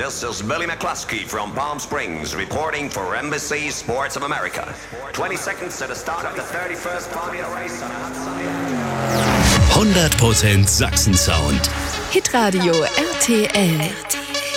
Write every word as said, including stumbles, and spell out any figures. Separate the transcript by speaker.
Speaker 1: This is Billy McCluskey from Palm Springs reporting for Embassy Sports of America. twenty seconds to the start of the thirty-first Formula Race on a hot sunny
Speaker 2: hundert Prozent Sachsen-Sound.
Speaker 3: Hitradio R T L.